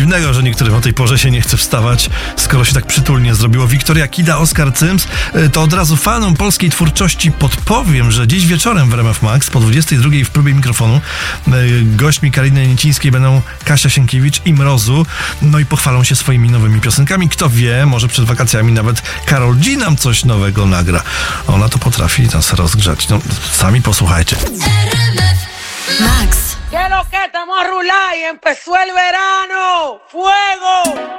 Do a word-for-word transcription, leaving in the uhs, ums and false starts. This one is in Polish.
dziwnego, że niektórym o tej porze się nie chce wstawać, skoro się tak przytulnie zrobiło. Wiktoria Kida, Oskar Cyms. To od razu fanom polskiej twórczości podpowiem, że dziś wieczorem w R M F Max po dwudziestej drugiej w próbie mikrofonu gośćmi Kariny Niecińskiej będą Kasia Sienkiewicz i Mrozu. No i pochwalą się swoimi nowymi piosenkami. Kto wie, może przed wakacjami nawet Karol G nam coś nowego nagra. Ona to potrafi nas rozgrzać. No, sami posłuchajcie. Max. ¿Qué lo que estamos a rular y empezó el verano? ¡Fuego!